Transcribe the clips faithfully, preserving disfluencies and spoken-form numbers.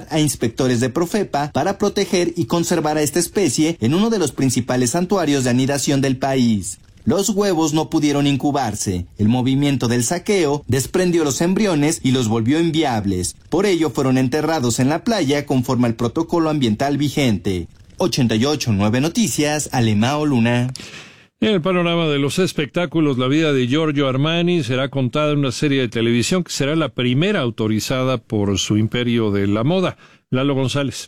enviar a inspectores de Profepa para proteger y conservar a esta especie en uno de los principales santuarios de anidación del país. Los huevos no pudieron incubarse. El movimiento del saqueo desprendió los embriones y los volvió inviables. Por ello fueron enterrados en la playa conforme al protocolo ambiental vigente. ochenta y ocho punto nueve Noticias, Alemao Luna. En el panorama de los espectáculos, la vida de Giorgio Armani será contada en una serie de televisión que será la primera autorizada por su imperio de la moda. Lalo González.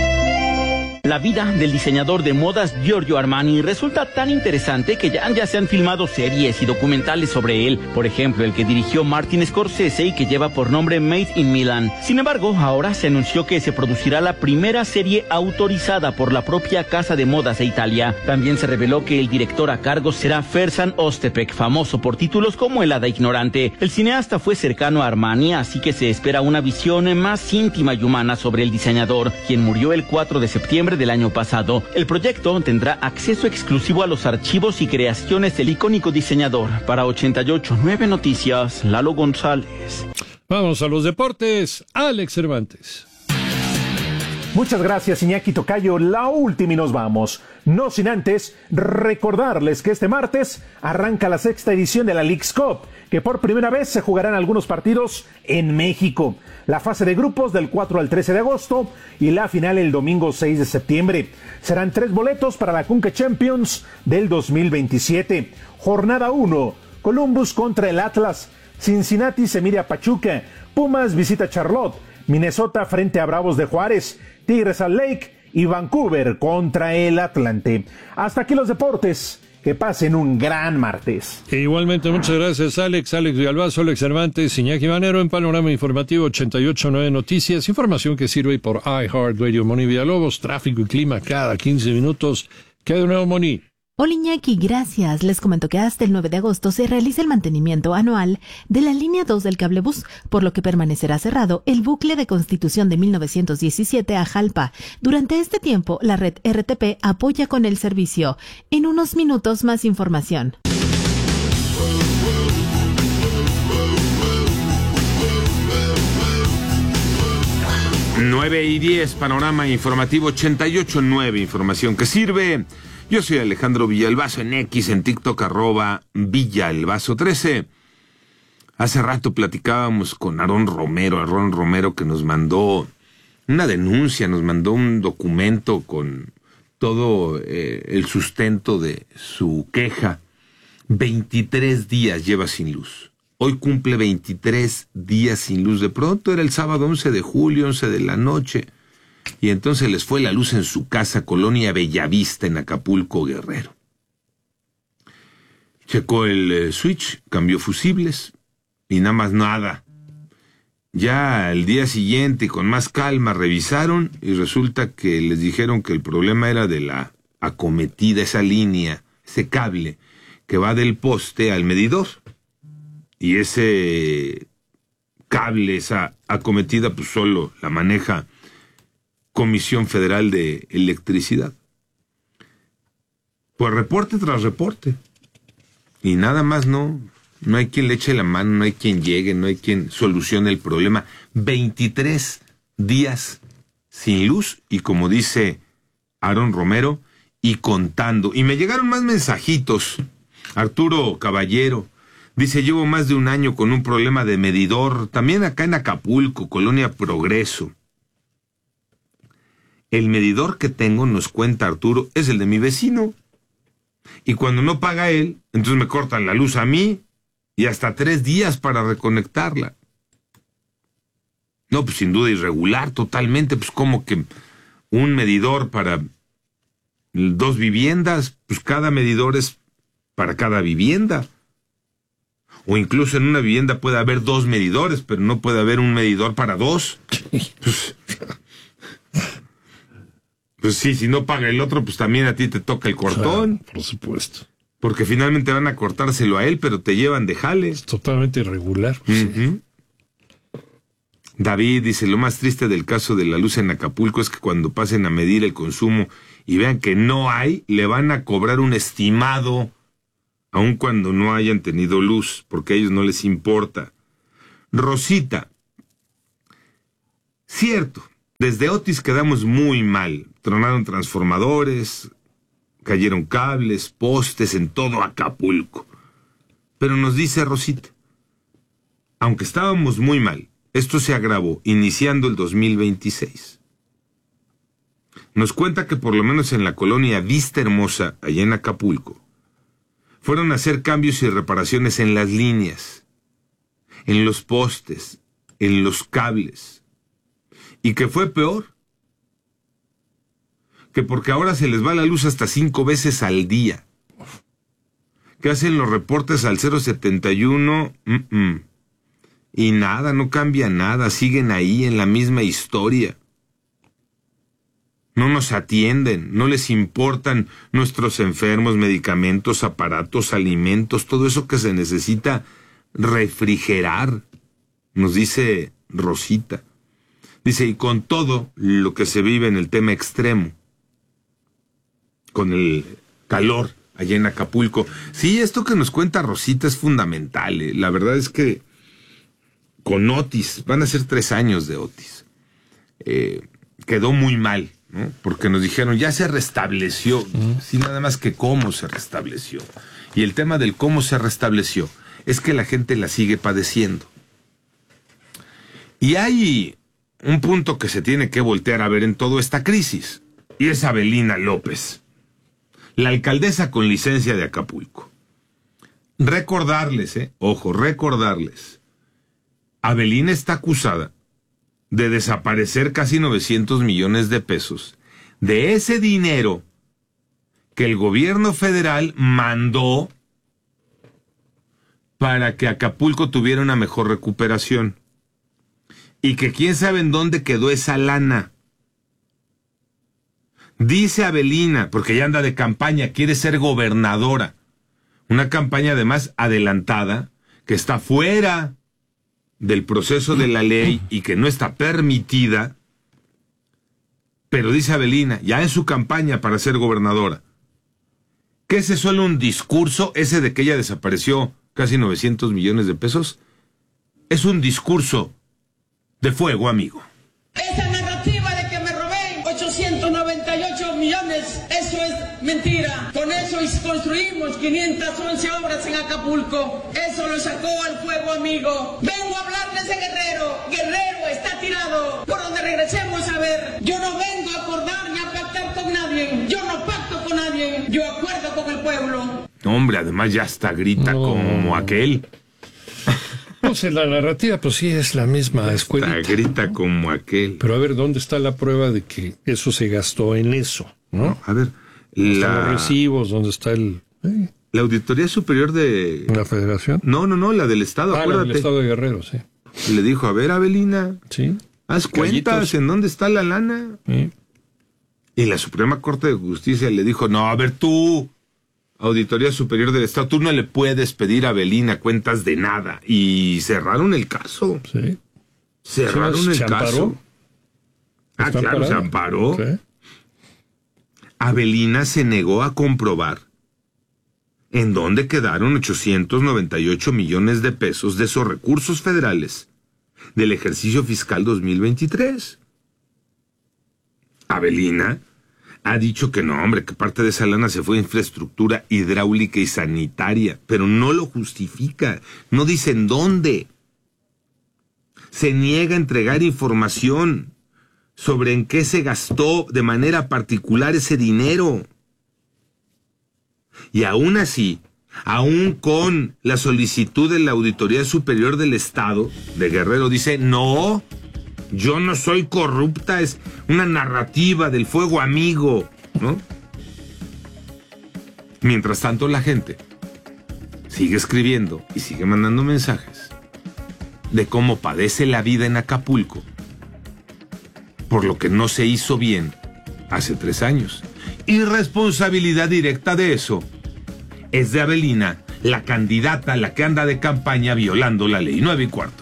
La vida del diseñador de modas Giorgio Armani resulta tan interesante que ya, ya se han filmado series y documentales sobre él. Por ejemplo, el que dirigió Martin Scorsese y que lleva por nombre Made in Milan. Sin embargo, ahora se anunció que se producirá la primera serie autorizada por la propia casa de modas de Italia. También se reveló que el director a cargo será Ferzan Öztürk, famoso por títulos como El hada ignorante. El cineasta fue cercano a Armani, así que se espera una visión más íntima y humana sobre el diseñador, quien murió el cuatro de septiembre del año pasado. El proyecto tendrá acceso exclusivo a los archivos y creaciones del icónico diseñador. Para ochenta y ocho punto nueve Noticias, Lalo González. Vamos a los deportes. Alex Cervantes. Muchas gracias, Iñaki Tocayo. La última y nos vamos. No sin antes recordarles que este martes arranca la sexta edición de la Leagues Cup, que por primera vez se jugarán algunos partidos en México. La fase de grupos del cuatro al trece de agosto y la final el domingo seis de septiembre. Serán tres boletos para la Conca Champions del dos mil veintisiete. Jornada uno, Columbus contra el Atlas, Cincinnati se mide a Pachuca, Pumas visita Charlotte, Minnesota frente a Bravos de Juárez, Tigres al Lake y Vancouver contra el Atlante. Hasta aquí los deportes. Que pasen un gran martes. E igualmente, muchas gracias, Alex. Alex Villalbazo, Alex Cervantes, Iñaki Manero en Panorama Informativo ochenta y ocho punto nueve Noticias. Información que sirve por iHeartRadio. Moni Villalobos, tráfico y clima cada quince minutos. ¿Qué de nuevo, Moni? Hola Iñaki, gracias. Les comento que hasta el nueve de agosto se realiza el mantenimiento anual de la línea dos del cablebús, por lo que permanecerá cerrado el bucle de Constitución de mil novecientos diecisiete a Jalpa. Durante este tiempo, la red R T P apoya con el servicio. En unos minutos más información. nueve y diez, Panorama Informativo ochenta y ocho punto nueve, información que sirve. Yo soy Alejandro Villalbazo en X, en TikTok, arroba Villalbazo trece. Hace rato platicábamos con Aarón Romero, Aarón Romero que nos mandó una denuncia, nos mandó un documento con todo eh, el sustento de su queja. veintitrés días lleva sin luz. Hoy cumple veintitrés días sin luz. De pronto era el sábado once de julio, once de la noche. Y entonces les fue la luz en su casa, Colonia Bellavista, en Acapulco, Guerrero. Checó el eh, switch, cambió fusibles y nada más nada. Ya al día siguiente, con más calma, revisaron y resulta que les dijeron que el problema era de la acometida, esa línea, ese cable que va del poste al medidor. Y ese cable, esa acometida, pues solo la maneja Comisión Federal de Electricidad. Pues reporte tras reporte. Y nada más no, no hay quien le eche la mano, no hay quien llegue, no hay quien solucione el problema. veintitrés días sin luz y como dice Aarón Romero, y contando. Y me llegaron más mensajitos. Arturo Caballero dice, llevo más de un año con un problema de medidor, también acá en Acapulco, Colonia Progreso. El medidor que tengo, nos cuenta Arturo, es el de mi vecino. Y cuando no paga él, entonces me cortan la luz a mí y hasta tres días para reconectarla. No, pues sin duda irregular, totalmente, pues como que un medidor para dos viviendas, pues cada medidor es para cada vivienda. O incluso en una vivienda puede haber dos medidores, pero no puede haber un medidor para dos. Pues, Pues sí, si no paga el otro, pues también a ti te toca el cortón. Claro, por supuesto. Porque finalmente van a cortárselo a él, pero te llevan de jale. Es totalmente irregular. Uh-huh. Sí. David dice, lo más triste del caso de la luz en Acapulco es que cuando pasen a medir el consumo y vean que no hay, le van a cobrar un estimado, aun cuando no hayan tenido luz, porque a ellos no les importa. Rosita, cierto. Desde Otis quedamos muy mal. Tronaron transformadores, cayeron cables, postes en todo Acapulco. Pero nos dice Rosita, aunque estábamos muy mal, esto se agravó iniciando el dos mil veintiséis. Nos cuenta que por lo menos en la colonia Vista Hermosa, allá en Acapulco, fueron a hacer cambios y reparaciones en las líneas, en los postes, en los cables. Y que fue peor, que porque ahora se les va la luz hasta cinco veces al día. Que hacen los reportes al cero setenta y uno, mm-mm. y nada, no cambia nada, siguen ahí en la misma historia. No nos atienden, no les importan nuestros enfermos, medicamentos, aparatos, alimentos, todo eso que se necesita refrigerar, nos dice Rosita. Dice, y con todo lo que se vive en el tema extremo, con el calor allá en Acapulco. Sí, esto que nos cuenta Rosita es fundamental. ¿eh? La verdad es que con Otis, van a ser tres años de Otis, eh, quedó muy mal, ¿no? Porque nos dijeron, ya se restableció, uh-huh. sí, nada más que cómo se restableció. Y el tema del cómo se restableció es que la gente la sigue padeciendo. Y hay un punto que se tiene que voltear a ver en toda esta crisis, y es Avelina López, la alcaldesa con licencia de Acapulco. Recordarles, eh, ojo, recordarles, Avelina está acusada de desaparecer casi novecientos millones de pesos de ese dinero que el gobierno federal mandó para que Acapulco tuviera una mejor recuperación. Y que quién sabe en dónde quedó esa lana. Dice Avelina, porque ya anda de campaña, quiere ser gobernadora. Una campaña además adelantada, que está fuera del proceso de la ley y que no está permitida. Pero dice Avelina, ya en su campaña para ser gobernadora, que ese es solo un discurso, ese de que ella desapareció casi novecientos millones de pesos, es un discurso de fuego, amigo. Esa narrativa de que me robé ochocientos noventa y ocho millones, eso es mentira. Con eso construimos quinientas once obras en Acapulco. Eso lo sacó al fuego, amigo. Vengo a hablarles de Guerrero. Guerrero está tirado. Por donde regresemos a ver. Yo no vengo a acordar ni a pactar con nadie. Yo no pacto con nadie. Yo acuerdo con el pueblo. Hombre, además ya hasta grita no. como aquel. Pues en la narrativa, pues sí, es la misma escuela. Grita como aquel. Pero a ver, ¿dónde está la prueba de que eso se gastó en eso? ¿No? No, a ver, ¿dónde la... están los recibos? ¿Dónde está el...? ¿Eh? La Auditoría Superior de... ¿La Federación? No, no, no, la del Estado, ah, acuérdate. la del Estado de Guerrero, sí. Le dijo, a ver, Avelina, sí. haz Callitos. cuentas en dónde está la lana. Sí. Y la Suprema Corte de Justicia le dijo, no, a ver tú... Auditoría Superior del Estado, tú no le puedes pedir a Avelina cuentas de nada. Y cerraron el caso. Sí. Cerraron ¿Se el amparó? caso. Ah, claro, amparado? se amparó. Sí. Avelina se negó a comprobar en dónde quedaron ochocientos noventa y ocho millones de pesos de esos recursos federales del ejercicio fiscal dos mil veintitrés. Avelina ha dicho que no, hombre, que parte de esa lana se fue a infraestructura hidráulica y sanitaria, pero no lo justifica, no dice en dónde. Se niega a entregar información sobre en qué se gastó de manera particular ese dinero. Y aún así, aún con la solicitud de la Auditoría Superior del Estado de Guerrero, dice, no, yo no soy corrupta, es una narrativa del fuego amigo, ¿no? Mientras tanto, la gente sigue escribiendo y sigue mandando mensajes de cómo padece la vida en Acapulco por lo que no se hizo bien hace tres años. Y responsabilidad directa de eso es de Avelina, la candidata, la que anda de campaña violando la ley. Nueve y cuarto.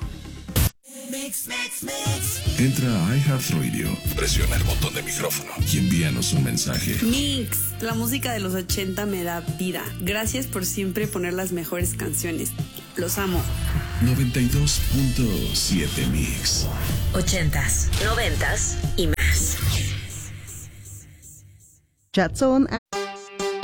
Entra a iHeartRadio, presiona el botón de micrófono y envíanos un mensaje. Mix, la música de los ochenta me da vida. Gracias por siempre poner las mejores canciones. Los amo. noventa y dos punto siete Mix. Ochentas, noventas y más. Chat Zone